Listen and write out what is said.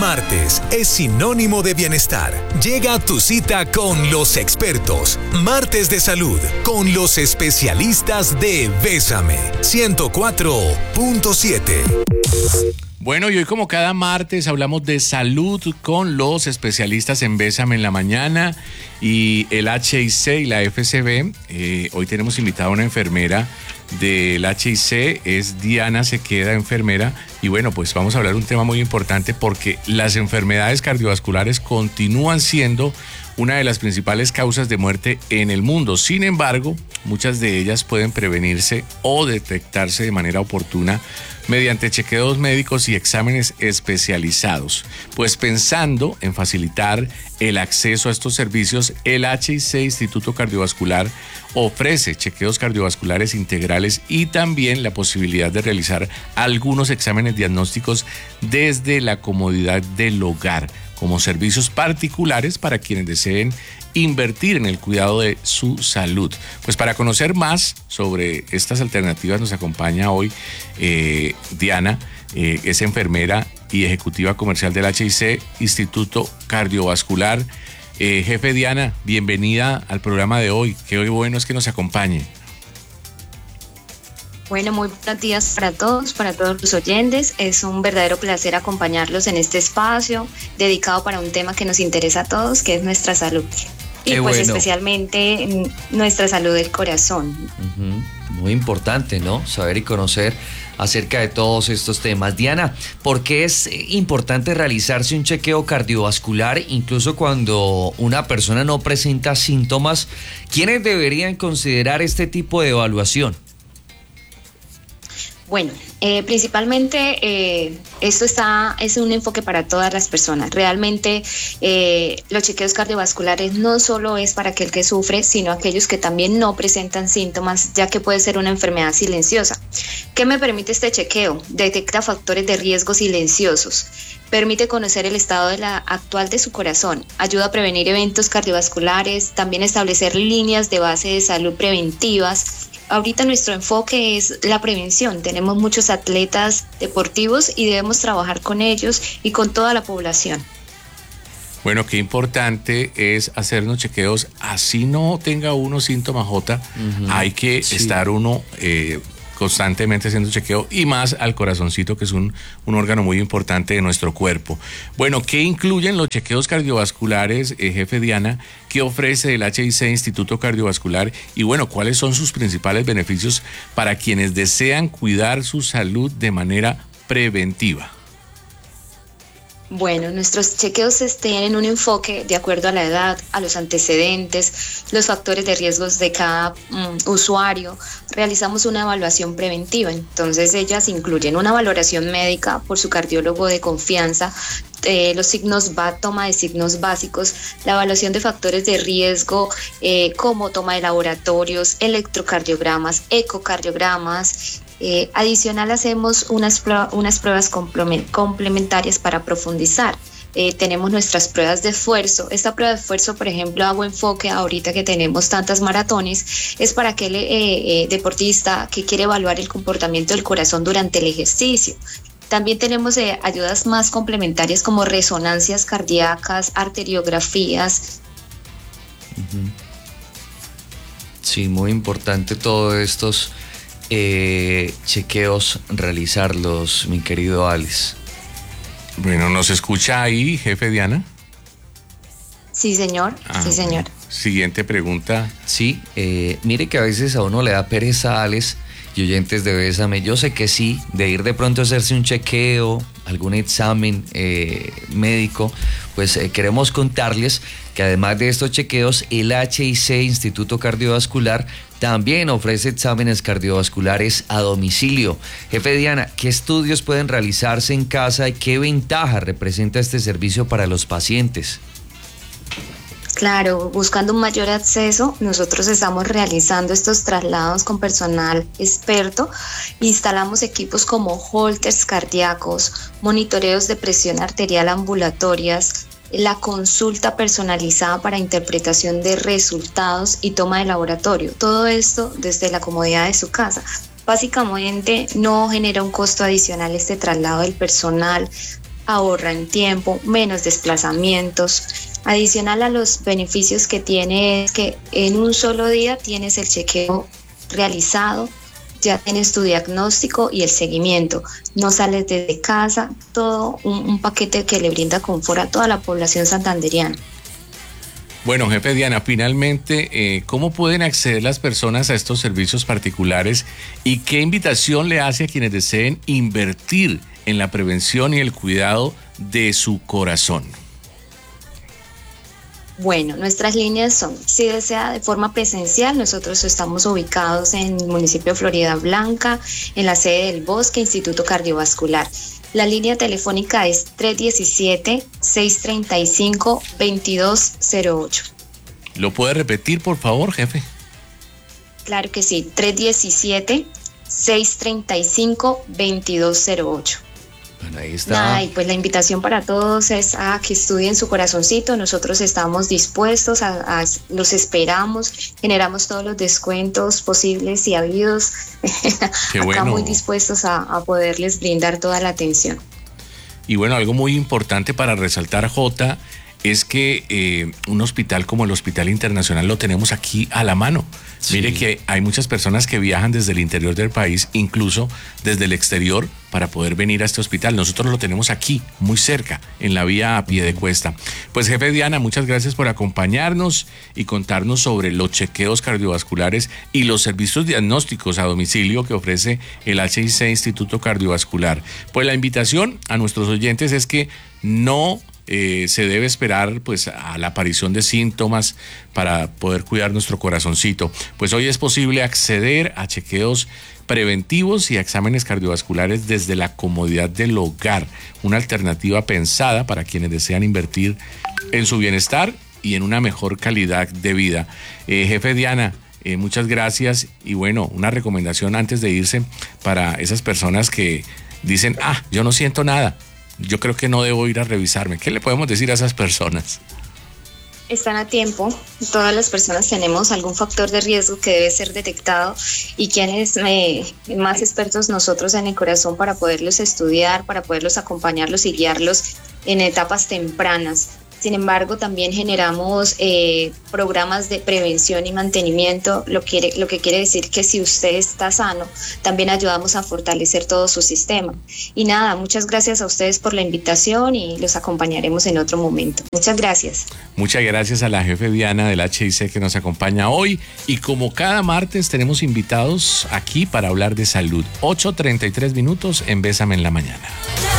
martes es sinónimo de bienestar. Llega a tu cita con los expertos. Martes de salud con los especialistas de Bésame 104.7. Bueno, y hoy como cada martes hablamos de salud con los especialistas en Bésame en la mañana y el HIC y la FCB. Hoy tenemos invitada a una enfermera del HIC, es Diana Sequeda, enfermera. Y bueno, pues vamos a hablar de un tema muy importante porque las enfermedades cardiovasculares continúan siendo una de las principales causas de muerte en el mundo. Sin embargo, muchas de ellas pueden prevenirse o detectarse de manera oportuna mediante chequeos médicos y exámenes especializados. Pues pensando en facilitar el acceso a estos servicios, el HIC Instituto Cardiovascular ofrece chequeos cardiovasculares integrales y también la posibilidad de realizar algunos exámenes diagnósticos desde la comodidad del hogar, como servicios particulares para quienes deseen invertir en el cuidado de su salud. Pues para conocer más sobre estas alternativas nos acompaña hoy Diana, es enfermera y ejecutiva comercial del HIC Instituto Cardiovascular. Jefe Diana, bienvenida al programa de hoy. Qué bueno es que nos acompañe. Bueno, muy buenos días para todos los oyentes. Es un verdadero placer acompañarlos en este espacio dedicado para un tema que nos interesa a todos, que es nuestra salud. Y pues bueno, especialmente nuestra salud del corazón. Muy importante, ¿no? Saber y conocer acerca de todos estos temas. Diana, ¿por qué es importante realizarse un chequeo cardiovascular incluso cuando una persona no presenta síntomas? ¿Quiénes deberían considerar este tipo de evaluación? Bueno, principalmente esto es un enfoque para todas las personas. Realmente los chequeos cardiovasculares no solo es para aquel que sufre, sino aquellos que también no presentan síntomas, ya que puede ser una enfermedad silenciosa. ¿Qué me permite este chequeo? Detecta factores de riesgo silenciosos. Permite conocer el estado actual de su corazón, ayuda a prevenir eventos cardiovasculares, también establecer líneas de base de salud preventivas. Ahorita nuestro enfoque es la prevención. Tenemos muchos atletas deportivos y debemos trabajar con ellos y con toda la población. Bueno, qué importante es hacernos chequeos, así no tenga uno síntomas, Jota, hay que estar uno constantemente haciendo chequeo, y más al corazoncito, que es un órgano muy importante de nuestro cuerpo. Bueno, ¿qué incluyen los chequeos cardiovasculares, jefe Diana? ¿Qué ofrece el HIC Instituto Cardiovascular? Y bueno, ¿cuáles son sus principales beneficios para quienes desean cuidar su salud de manera preventiva? Bueno, nuestros chequeos tienen un enfoque de acuerdo a la edad, a los antecedentes, los factores de riesgos de cada usuario. Realizamos una evaluación preventiva, entonces ellas incluyen una valoración médica por su cardiólogo de confianza, los signos toma de signos básicos, la evaluación de factores de riesgo como toma de laboratorios, electrocardiogramas, ecocardiogramas. Adicional hacemos unas pruebas complementarias para profundizar. Tenemos nuestras pruebas de esfuerzo. Esta prueba de esfuerzo, por ejemplo, hago enfoque ahorita que tenemos tantas maratones, es para aquel deportista que quiere evaluar el comportamiento del corazón durante el ejercicio. También tenemos ayudas más complementarias como resonancias cardíacas, arteriografías. Sí, muy importante todos estos chequeos realizarlos, mi querido Alex. Bueno, ¿nos escucha ahí, jefe Diana? Sí, señor. Sí, señor. Siguiente pregunta. Sí, mire que a veces a uno le da pereza, Alex, y oyentes de Bésame, yo sé que sí, de ir de pronto a hacerse un chequeo, algún examen médico, pues queremos contarles que además de estos chequeos, el HIC Instituto Cardiovascular también ofrece exámenes cardiovasculares a domicilio. Jefe Diana, ¿qué estudios pueden realizarse en casa y qué ventaja representa este servicio para los pacientes? Claro, buscando un mayor acceso, nosotros estamos realizando estos traslados con personal experto. Instalamos equipos como holters cardíacos, monitoreos de presión arterial ambulatorias, la consulta personalizada para interpretación de resultados y toma de laboratorio. Todo esto desde la comodidad de su casa. Básicamente no genera un costo adicional este traslado del personal. ahorran tiempo, menos desplazamientos. Adicional a los beneficios que tiene es que en un solo día tienes el chequeo realizado, ya tienes tu diagnóstico y el seguimiento. No sales desde casa, todo un paquete que le brinda confort a toda la población santandereana. Bueno, jefe Diana, finalmente, ¿cómo pueden acceder las personas a estos servicios particulares y qué invitación le hace a quienes deseen invertir en la prevención y el cuidado de su corazón? Bueno, nuestras líneas son, si desea de forma presencial, nosotros estamos ubicados en el municipio de Florida Blanca, en la sede del Bosque, Instituto Cardiovascular. La línea telefónica es 317-635-2208. ¿Lo puede repetir, por favor, jefe? Claro que sí, 317-635-2208. Bueno, ahí está. Nada, y pues la invitación para todos es a que estudien su corazoncito. Nosotros estamos dispuestos, los esperamos, generamos todos los descuentos posibles y habidos. Qué Acá bueno. muy dispuestos a poderles brindar toda la atención. Y bueno, algo muy importante para resaltar, Jota, es que un hospital como el Hospital Internacional lo tenemos aquí a la mano. Sí. Mire que hay muchas personas que viajan desde el interior del país, incluso desde el exterior, para poder venir a este hospital. Nosotros lo tenemos aquí, muy cerca, en la vía a pie de cuesta. Pues jefe Diana, muchas gracias por acompañarnos y contarnos sobre los chequeos cardiovasculares y los servicios diagnósticos a domicilio que ofrece el HIC Instituto Cardiovascular. Pues la invitación a nuestros oyentes es que no se debe esperar pues a la aparición de síntomas para poder cuidar nuestro corazoncito. Pues hoy es posible acceder a chequeos preventivos y a exámenes cardiovasculares desde la comodidad del hogar, una alternativa pensada para quienes desean invertir en su bienestar y en una mejor calidad de vida. Jefe Diana, muchas gracias y bueno, una recomendación antes de irse para esas personas que dicen, yo no siento nada. Yo creo que no debo ir a revisarme. ¿Qué le podemos decir a esas personas? Están a tiempo. Todas las personas tenemos algún factor de riesgo que debe ser detectado y quienes más expertos nosotros en el corazón para poderlos estudiar, para poderlos acompañarlos y guiarlos en etapas tempranas. Sin embargo, también generamos programas de prevención y mantenimiento, lo que quiere decir que si usted está sano, también ayudamos a fortalecer todo su sistema. Y nada, muchas gracias a ustedes por la invitación y los acompañaremos en otro momento. Muchas gracias. Muchas gracias a la jefe Diana del HIC que nos acompaña hoy. Y como cada martes tenemos invitados aquí para hablar de salud. 8:33 en Bésame en la Mañana.